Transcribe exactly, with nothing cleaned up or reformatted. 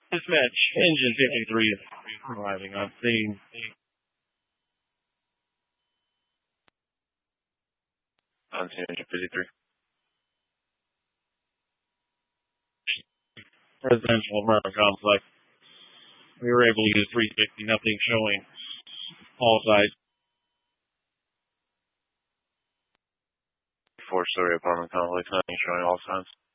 Dispatch, engine fifty-three arriving on scene. On scene, engine fifty-three. Residential apartment complex. We were able to use three sixty, nothing showing. All sides. Four-story apartment complex, nothing showing all signs.